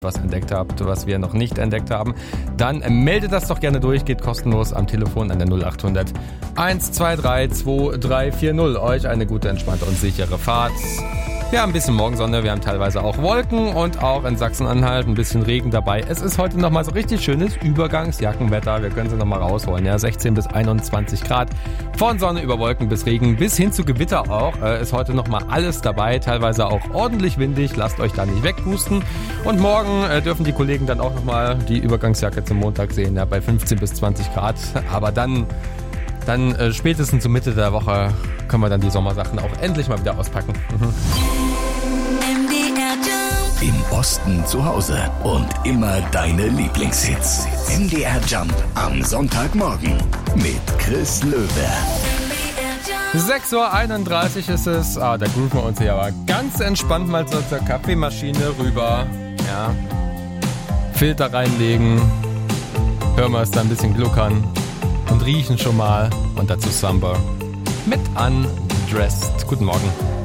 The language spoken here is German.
was entdeckt habt, was wir noch nicht entdeckt haben, dann meldet das doch gerne durch, geht kostenlos am Telefon an der 0800 123 2340. Euch eine gute, entspannte und sichere Fahrt. Wir haben ein bisschen Morgensonne, wir haben teilweise auch Wolken und auch in Sachsen-Anhalt ein bisschen Regen dabei. Es ist heute nochmal so richtig schönes Übergangsjackenwetter. Wir können sie nochmal rausholen. Ja, 16 bis 21 Grad. Von Sonne über Wolken bis Regen bis hin zu Gewitter auch. Ist heute nochmal alles dabei. Teilweise auch ordentlich windig. Lasst euch da nicht wegpusten. Und morgen dürfen die Kollegen dann auch nochmal die Übergangsjacke zum Montag sehen. Ja, bei 15 bis 20 Grad. Aber dann spätestens zur Mitte der Woche können wir dann die Sommersachen auch endlich mal wieder auspacken. Im Osten zu Hause und immer deine Lieblingshits. MDR Jump am Sonntagmorgen mit Chris Löwe. 6.31 Uhr ist es. Da grooven wir uns hier aber ganz entspannt mal zur Kaffeemaschine rüber. Ja. Filter reinlegen. Hören wir es da ein bisschen gluckern. Und riechen schon mal. Und dazu Samba mit Undressed. Guten Morgen.